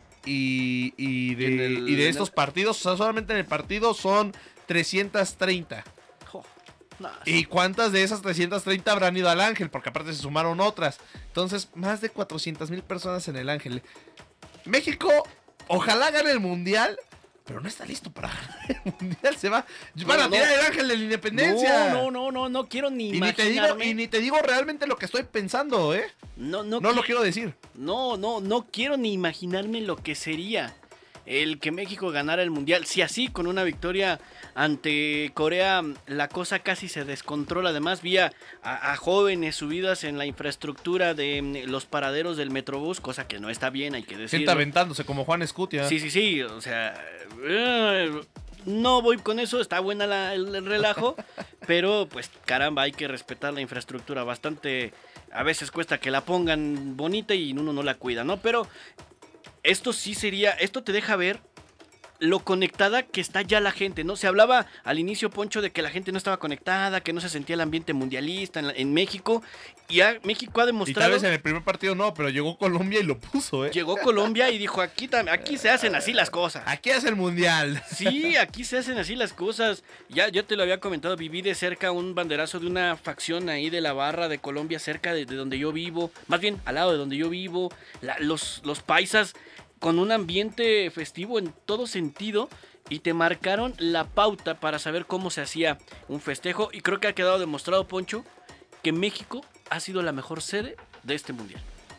y, y de, el, y de estos el... partidos, o sea, solamente en el partido son trescientos treinta. Oh, nah, ¿Y sí. cuántas de esas trescientos treinta habrán ido al Ángel? Porque aparte se sumaron otras. Entonces, más de cuatrocientas mil personas en el Ángel. México... Ojalá gane el mundial, pero no está listo para ganar el mundial. Se va. Van no, a tirar no. el Ángel de la Independencia. No, no, no, no, no quiero ni y imaginarme. Ni te digo, y ni te digo realmente lo que estoy pensando, ¿eh? No, no, no qui- lo quiero decir. No, no, no quiero ni imaginarme lo que sería el que México ganara el mundial. Si así, con una victoria ante Corea, la cosa casi se descontrola. Además, vi a, a jóvenes subidas en la infraestructura de los paraderos del Metrobús, cosa que no está bien, hay que decirlo. Sienta aventándose como Juan Escutia. Sí, sí, sí, o sea... Uh, no voy con eso, está buena la, el, el relajo, pero pues caramba, hay que respetar la infraestructura. Bastante, a veces cuesta que la pongan bonita y uno no la cuida, ¿no? Pero... Esto sí sería, esto te deja ver lo conectada que está ya la gente, ¿no? Se hablaba al inicio, Poncho, de que la gente no estaba conectada, que no se sentía el ambiente mundialista en, la, en México, y ya México ha demostrado... Y tal vez en el primer partido no, pero llegó Colombia y lo puso, ¿eh? Llegó Colombia y dijo, aquí, aquí se hacen así las cosas. Aquí es el mundial. Sí, aquí se hacen así las cosas. Ya yo te lo había comentado, viví de cerca un banderazo de una facción ahí de la barra de Colombia, cerca de, de donde yo vivo, más bien al lado de donde yo vivo, la, los, los paisas con un ambiente festivo en todo sentido, y te marcaron la pauta para saber cómo se hacía un festejo, y creo que ha quedado demostrado, Poncho, que México ha sido la mejor sede de este mundial.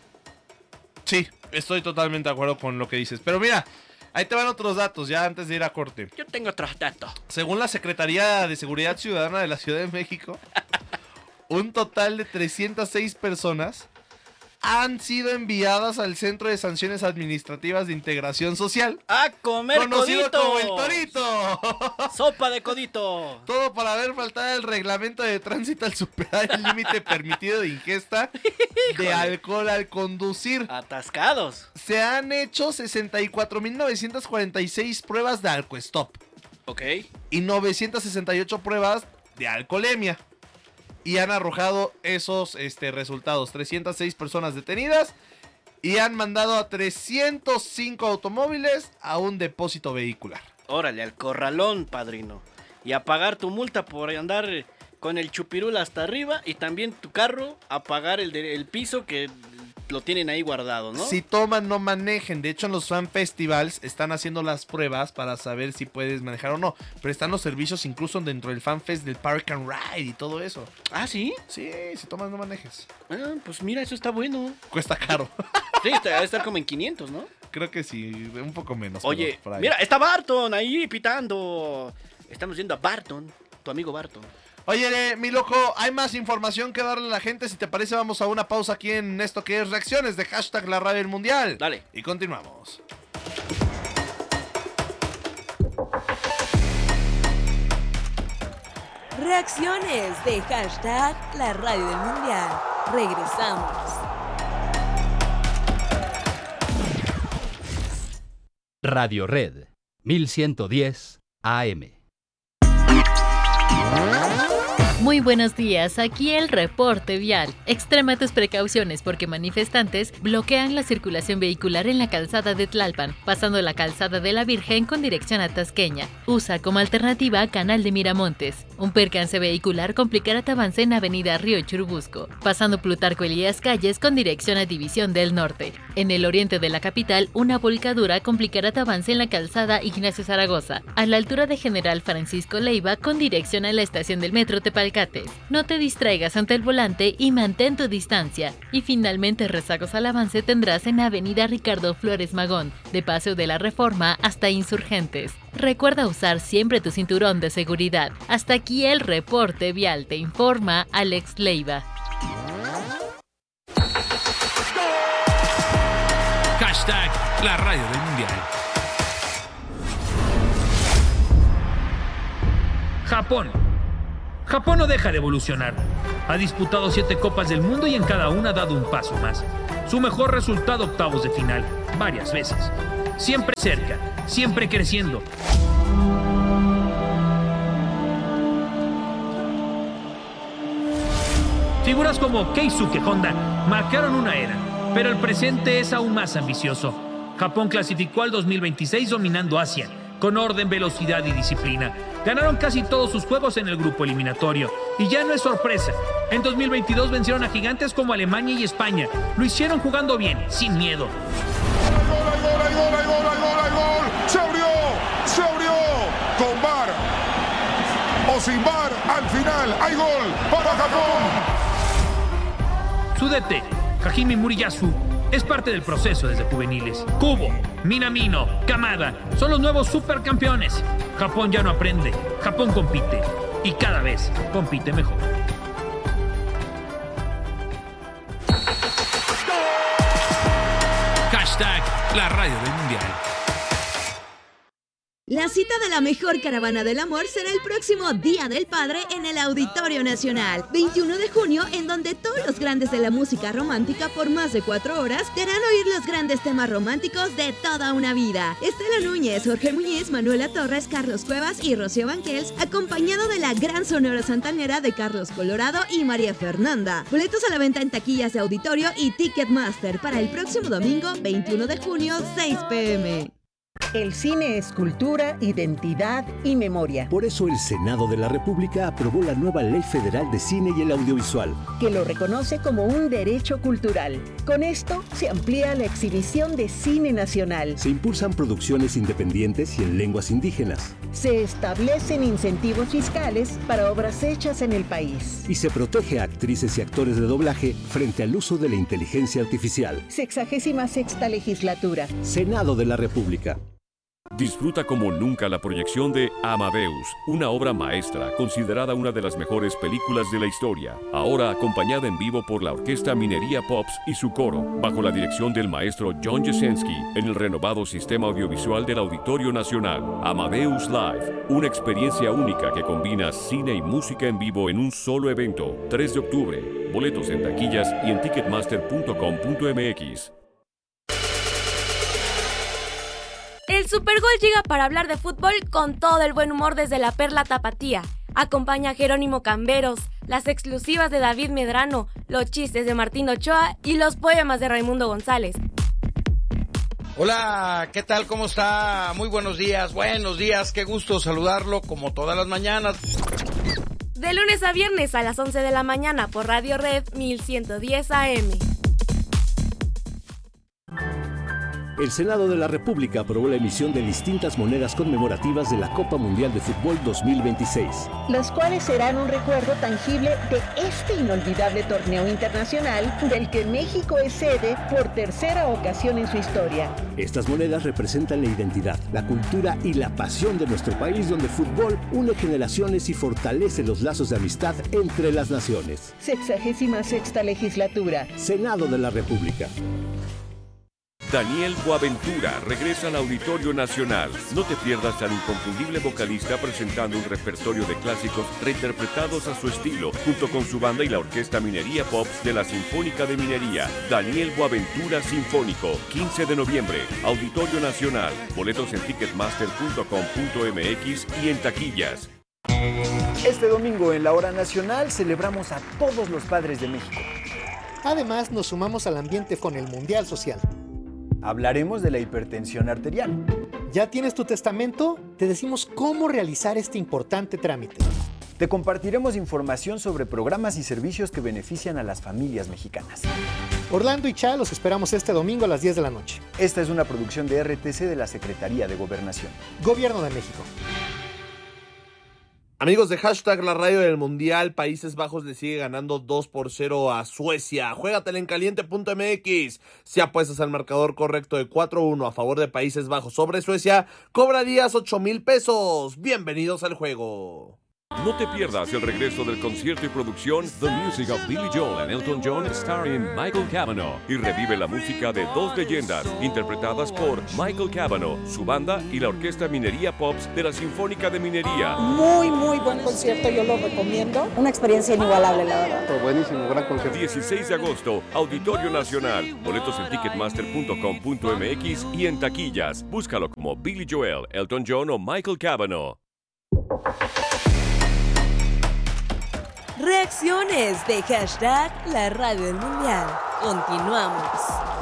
Sí, estoy totalmente de acuerdo con lo que dices, pero mira, ahí te van otros datos ya antes de ir a corte. Yo tengo otros datos. Según la Secretaría de Seguridad Ciudadana de la Ciudad de México, un total de trescientas seis personas han sido enviadas al Centro de Sanciones Administrativas de Integración Social. ¡A comer conocido codito! como el Torito. ¡Sopa de codito! Todo por haber faltado el reglamento de tránsito al superar el límite permitido de ingesta de alcohol al conducir. ¡Atascados! Se han hecho sesenta y cuatro mil novecientas cuarenta y seis pruebas de alcoestop. Ok. Y novecientas sesenta y ocho pruebas de alcoholemia. Y han arrojado esos este, resultados. trescientas seis personas detenidas. Y han mandado a trescientos cinco automóviles a un depósito vehicular. Órale, al corralón, padrino. Y a pagar tu multa por andar con el chupirul hasta arriba. Y también tu carro a pagar el, de, el piso que lo tienen ahí guardado, ¿no? Si toman, no manejen. De hecho, en los fan festivals están haciendo las pruebas para saber si puedes manejar o no. Pero están los servicios incluso dentro del fan fest del Park and Ride y todo eso. ¿Ah, sí? Sí, si tomas, no manejes. Ah, pues mira, eso está bueno. Cuesta caro. Sí, debe estar como en quinientos, ¿no? Creo que sí, un poco menos. Oye, mira, está Barton ahí pitando. Estamos viendo a Barton, tu amigo Barton. Oye, mi loco, hay más información que darle a la gente. Si te parece, vamos a una pausa aquí en esto que es reacciones de hashtag La Radio del Mundial. Dale. Y continuamos. Reacciones de hashtag La Radio del Mundial. Regresamos. Radio Red, mil ciento diez A M. Muy buenos días, aquí el reporte vial. Extrema tus precauciones porque manifestantes bloquean la circulación vehicular en la calzada de Tlalpan, pasando la calzada de la Virgen con dirección a Tasqueña. Usa como alternativa Canal de Miramontes. Un percance vehicular complicará tu avance en Avenida Río Churubusco, pasando Plutarco Elías Calles con dirección a División del Norte. En el oriente de la capital, una volcadura complicará tu avance en la calzada Ignacio Zaragoza, a la altura de General Francisco Leiva con dirección a la estación del metro Tepalcates. No te distraigas ante el volante y mantén tu distancia. Y finalmente rezagos al avance tendrás en Avenida Ricardo Flores Magón, de Paseo de la Reforma hasta Insurgentes. Recuerda usar siempre tu cinturón de seguridad. Hasta aquí el reporte vial, te informa Alex Leiva. Hashtag La Radio del Mundial. Japón. Japón no deja de evolucionar. Ha disputado siete Copas del Mundo y en cada una ha dado un paso más. Su mejor resultado, octavos de final, varias veces. Siempre cerca, siempre creciendo. Figuras como Keisuke Honda marcaron una era, pero el presente es aún más ambicioso. Japón clasificó al dos mil veintiséis dominando Asia, con orden, velocidad y disciplina. Ganaron casi todos sus juegos en el grupo eliminatorio. Y ya no es sorpresa. En dos mil veintidós vencieron a gigantes como Alemania y España. Lo hicieron jugando bien, sin miedo. ¡Gol, gol, gol, gol, gol, gol, gol! ¡Se abrió! ¡Se abrió! Con V A R o sin V A R, al final hay gol para Japón. Su D T, Hajime Muriyasu, es parte del proceso desde juveniles. Kubo, Minamino, Kamada son los nuevos supercampeones. Japón ya no aprende, Japón compite y cada vez compite mejor. Hashtag La Radio del Mundial. La cita de la mejor caravana del amor será el próximo Día del Padre en el Auditorio Nacional, veintiuno de junio, en donde todos los grandes de la música romántica por más de cuatro horas te harán oír los grandes temas románticos de toda una vida. Estela Núñez, Jorge Muñiz, Manuela Torres, Carlos Cuevas y Rocío Banquels, acompañado de la gran Sonora Santanera de Carlos Colorado y María Fernanda. Boletos a la venta en taquillas de Auditorio y Ticketmaster para el próximo domingo, veintiuno de junio, seis pe eme. El cine es cultura, identidad y memoria. Por eso el Senado de la República aprobó la nueva Ley Federal de Cine y el Audiovisual, que lo reconoce como un derecho cultural. Con esto se amplía la exhibición de cine nacional. Se impulsan producciones independientes y en lenguas indígenas. Se establecen incentivos fiscales para obras hechas en el país. Y se protege a actrices y actores de doblaje frente al uso de la inteligencia artificial. Sexagésima sexta legislatura. Senado de la República. Disfruta como nunca la proyección de Amadeus, una obra maestra considerada una de las mejores películas de la historia, ahora acompañada en vivo por la Orquesta Minería Pops y su coro, bajo la dirección del maestro John Jasenski, en el renovado sistema audiovisual del Auditorio Nacional. Amadeus Live, una experiencia única que combina cine y música en vivo en un solo evento. tres de octubre, boletos en taquillas y en ticketmaster punto com punto eme equis. El Supergol llega para hablar de fútbol con todo el buen humor desde la Perla Tapatía. Acompaña a Jerónimo Camberos, las exclusivas de David Medrano, los chistes de Martín Ochoa y los poemas de Raimundo González. Hola, ¿qué tal? ¿Cómo está? Muy buenos días, buenos días, qué gusto saludarlo como todas las mañanas. De lunes a viernes a las once de la mañana por Radio Red mil ciento diez A M. El Senado de la República aprobó la emisión de distintas monedas conmemorativas de la Copa Mundial de Fútbol dos mil veintiséis. Las cuales serán un recuerdo tangible de este inolvidable torneo internacional del que México es sede por tercera ocasión en su historia. Estas monedas representan la identidad, la cultura y la pasión de nuestro país, donde el fútbol une generaciones y fortalece los lazos de amistad entre las naciones. Sexagésima sexta legislatura. Senado de la República. Daniel Boaventura regresa al Auditorio Nacional. No te pierdas al inconfundible vocalista presentando un repertorio de clásicos reinterpretados a su estilo, junto con su banda y la Orquesta Minería Pops de la Sinfónica de Minería. Daniel Boaventura Sinfónico, quince de noviembre, Auditorio Nacional. Boletos en ticketmaster punto com punto eme equis y en taquillas. Este domingo en la Hora Nacional celebramos a todos los padres de México. Además, nos sumamos al ambiente con el Mundial Social. Hablaremos de la hipertensión arterial. ¿Ya tienes tu testamento? Te decimos cómo realizar este importante trámite. Te compartiremos información sobre programas y servicios que benefician a las familias mexicanas. Orlando y Cha los esperamos este domingo a las diez de la noche. Esta es una producción de erre te ce de la Secretaría de Gobernación. Gobierno de México. Amigos de Hashtag La Radio del Mundial, Países Bajos le sigue ganando dos por cero a Suecia. Juégatela en caliente punto eme equis. Si apuestas al marcador correcto de cuatro uno a favor de Países Bajos sobre Suecia, cobrarías ocho mil pesos. Bienvenidos al juego. No te pierdas el regreso del concierto y producción The Music of Billy Joel and Elton John starring Michael Cavanaugh, y revive la música de dos leyendas interpretadas por Michael Cavanaugh, su banda y la Orquesta Minería Pops de la Sinfónica de Minería. Muy, muy buen concierto, yo lo recomiendo. Una experiencia inigualable, la verdad. Oh, buenísimo, gran concierto. dieciséis de agosto, Auditorio Nacional. Boletos en ticketmaster punto com punto eme equis y en taquillas. Búscalo como Billy Joel, Elton John o Michael Cavanaugh. Reacciones de Hashtag La Radio del Mundial. Continuamos.